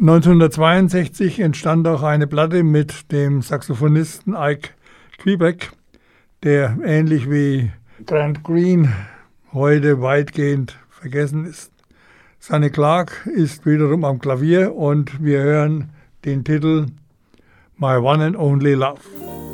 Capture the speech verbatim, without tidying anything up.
neunzehnhundertzweiundsechzig entstand auch eine Platte mit dem Saxophonisten Ike Quebec, der ähnlich wie Grant Green heute weitgehend vergessen ist. Sonny Clark ist wiederum am Klavier und wir hören den Titel My One and Only Love.